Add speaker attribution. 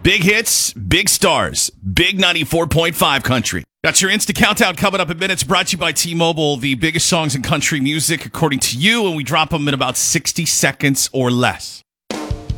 Speaker 1: Big hits, big stars, big 94.5 country. That's your Insta Countdown coming up in minutes, brought to you by T-Mobile. The biggest songs in country music, according to you, and we drop them in about 60 seconds or less.